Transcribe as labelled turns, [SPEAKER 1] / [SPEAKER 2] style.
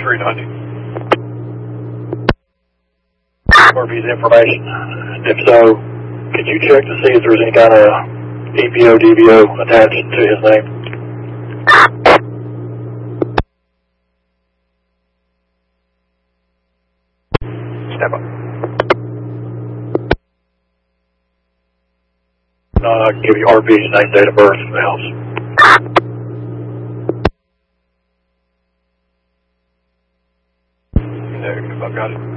[SPEAKER 1] 390. RV's information. If so, could you check to see if there's any kind of EPO, DBO attached to his name? Step up. I can give you RV's name, date of birth, if it helps. Negative, I've got it.